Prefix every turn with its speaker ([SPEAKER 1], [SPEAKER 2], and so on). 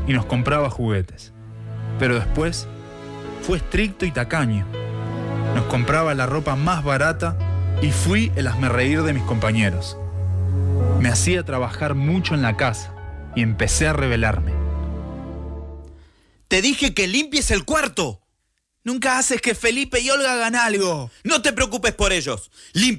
[SPEAKER 1] y nos compraba juguetes. Pero después fue estricto y tacaño. Nos compraba la ropa más barata y fui el hazmerreír de mis compañeros. Me hacía trabajar mucho en la casa y empecé a rebelarme.
[SPEAKER 2] Te dije que limpies el cuarto.
[SPEAKER 3] Nunca haces que Felipe y Olga hagan algo.
[SPEAKER 2] No te preocupes por ellos.